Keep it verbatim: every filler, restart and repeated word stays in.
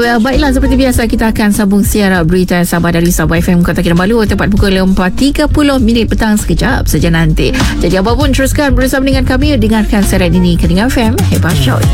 well, baiklah, seperti biasa kita akan sambung siaran berita Sabah dari Sabah F M Kota Kinabalu tepat pukul empat tiga puluh minit petang sekejap saja nanti. Jadi apapun, teruskan bersama dengan kami dengarkan siaran ini Kedengar F M Hebat Show.